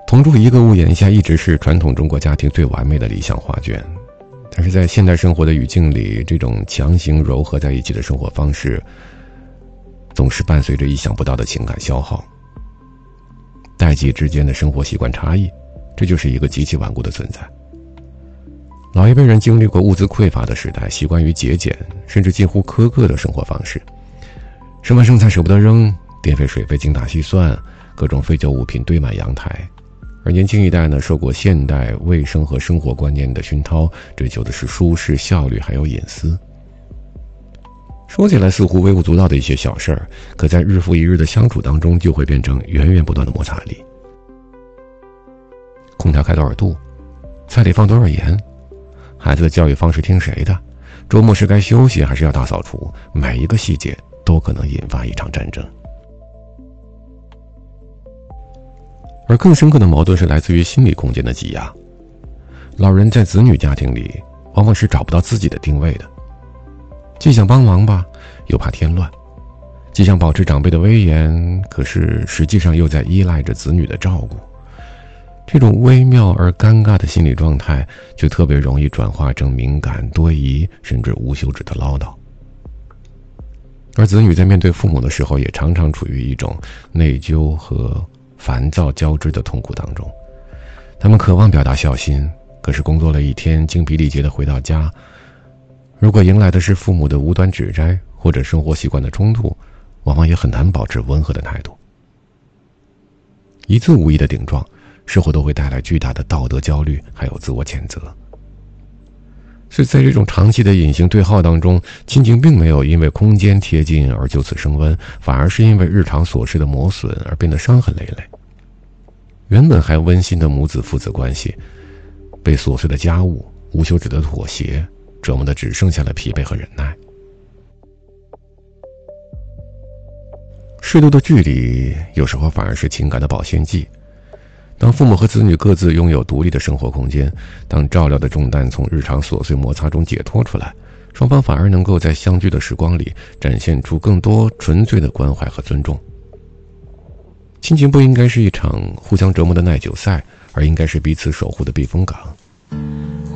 同住一个屋檐下一直是传统中国家庭最完美的理想画卷，但是在现代生活的语境里，这种强行糅合在一起的生活方式总是伴随着意想不到的情感消耗。代际之间的生活习惯差异，这就是一个极其顽固的存在。老一辈人经历过物资匮乏的时代，习惯于节俭甚至近乎苛刻的生活方式，什么剩菜舍不得扔，电费水费精打细算，各种废旧物品堆满阳台。而年轻一代呢，受过现代卫生和生活观念的熏陶，追求的是舒适、效率还有隐私。说起来似乎微不足道的一些小事儿，可在日复一日的相处当中，就会变成源源不断的摩擦力。空调开多少度，菜里放多少盐，孩子的教育方式听谁的，周末是该休息还是要大扫除，每一个细节都可能引发一场战争。而更深刻的矛盾是来自于心理空间的挤压。老人在子女家庭里往往是找不到自己的定位的，既想帮忙吧，又怕添乱；既想保持长辈的威严，可是实际上又在依赖着子女的照顾。这种微妙而尴尬的心理状态，就特别容易转化成敏感、多疑甚至无休止的唠叨。而子女在面对父母的时候，也常常处于一种内疚和烦躁交织的痛苦当中。他们渴望表达孝心，可是工作了一天，精疲力竭地回到家，如果迎来的是父母的无端指摘或者生活习惯的冲突，往往也很难保持温和的态度。一次无意的顶撞，事后都会带来巨大的道德焦虑，还有自我谴责。所以在这种长期的隐形对号当中，亲情并没有因为空间贴近而就此升温，反而是因为日常琐事的磨损而变得伤痕累累。原本还温馨的母子父子关系，被琐碎的家务、无休止的妥协折磨的只剩下了疲惫和忍耐。适度的距离有时候反而是情感的保鲜剂。当父母和子女各自拥有独立的生活空间，当照料的重担从日常琐碎摩擦中解脱出来，双方反而能够在相聚的时光里展现出更多纯粹的关怀和尊重。亲情不应该是一场互相折磨的耐久赛，而应该是彼此守护的避风港。